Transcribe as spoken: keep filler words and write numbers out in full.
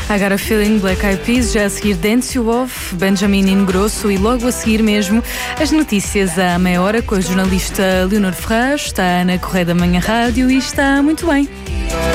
I Got a Feeling, Black Eyed Peas, já a seguir Dance You Off, Benjamin Ingrosso e logo a seguir mesmo as notícias à meia hora com a jornalista Leonor Ferraz. Está na Correia da Manhã Rádio e está muito bem.